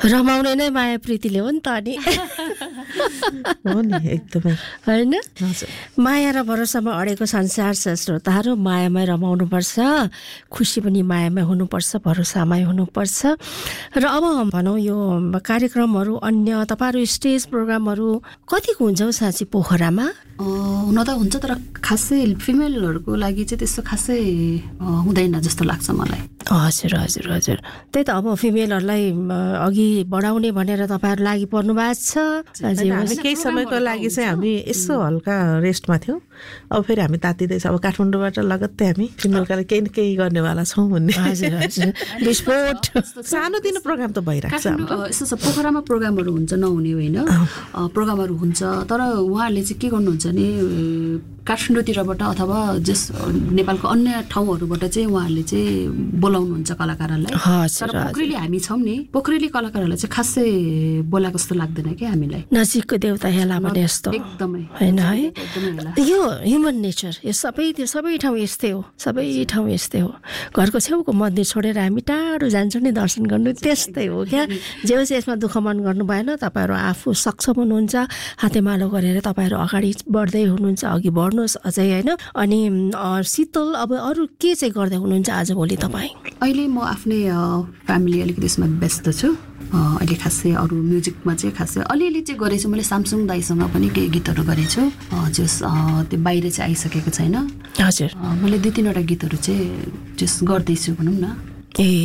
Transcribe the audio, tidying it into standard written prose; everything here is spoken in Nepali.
रमाउने नै माया प्रीतिले हो नि त अनि हो नि एकदमै हैन हजुर माया र भरोसामा अडेको संसार छ श्रोताहरू मायामै रमाउनुपर्छ खुसी पनि मायामै हुनुपर्छ भरोसामै हुनुपर्छ र अब भनौँ यो कार्यक्रमहरू अन्य तपाईहरु स्टेज प्रोग्रामहरू कतिको हुन्छ हौ साँच्चै पोखरामा हुन त हुन्छ तर खासै फिमेलहरुको लागि चाहिँ त्यस्तो खासै हुँदैन जस्तो लाग्छ मलाई हजुर हजुर हजुर त्यही त अब फिमेलहरुलाई अघि बढाउने भनेर तपाईहरु लागि पर्नु भएको छ हामी केही समयको लागि चाहिँ हामी यसो हल्का रेस्टमा थियौं अब फेरि हामी तातिदैछ अब काठमाडौँबाट लगत्तै हामी फिमेलका लागि केही न केही गर्नेवाला छौं भन्ने हजुर हजुर विस्फोट सानोतिनो प्रोग्राम त भइराख्छ यस्तो छ पोखरामा प्रोग्रामहरू हुन्छ नहुने होइन प्रोग्रामहरू हुन्छ तर उहाँहरूले चाहिँ के गर्नुहुन्छ भने काठमाडौँतिरबाट अथवा जस नेपालको अन्य ठाउँहरूबाट चाहिँ उहाँहरूले चाहिँ बोलाउनुहुन्छ कलाकारहरूलाई तर पोखरेली हामी छौं नि पोखरेली कलाकारहरूलाई चाहिँ खासै बोलाएको जस्तो लाग्दैन के हामीलाई नजिकको देउता हेला भने जस्तो एकदमै हैन है यो ह्युमन नेचर यो सबै ठाउँ यस्तै हो सबै ठाउँ यस्तै हो घरको छेउको मन्दिर छोडेर हामी टाढो जान्छौँ नि दर्शन गर्नु त्यस्तै हो क्या जे होस् यसमा दुःख मन गर्नु भएन तपाईहरु आफू सक्षम हुनुहुन्छ हातेमालो गरेर तपाईहरु अगाडि बढ्दै हुनुहुन्छ अघि बढ्नुहोस् अझै हैन अनि शीतल अब अरु के चाहिँ गर्दै हुनुहुन्छ आजभोलि तपाई अहिले म आफ्नै फ्यामिली अलिकति यसमा व्यस्त छु अहिले खासै अरू म्युजिकमा चाहिँ खासै अलिअलि चाहिँ गरेछु मैले सामसुङ दाइसँग पनि केही गीतहरू गरेछु जस त्यो बाहिर चाहिँ आइसकेको छैन हजुर मैले 2-3 वटा गीतहरू चाहिँ जस गर्दैछु भनौँ न ए